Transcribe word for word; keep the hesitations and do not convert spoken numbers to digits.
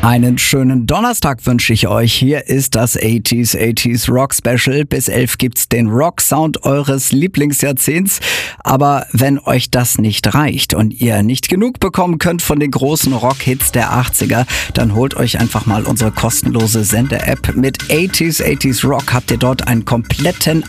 Einen schönen Donnerstag wünsche ich euch. Hier ist das achtziger achtziger Rock Special. Bis elf gibt's den Rock-Sound eures Lieblingsjahrzehnts. Aber wenn euch das nicht reicht und ihr nicht genug bekommen könnt von den großen Rock-Hits der achtziger, dann holt euch einfach mal unsere kostenlose Sende-App. Mit achtziger achtziger Rock habt ihr dort einen kompletten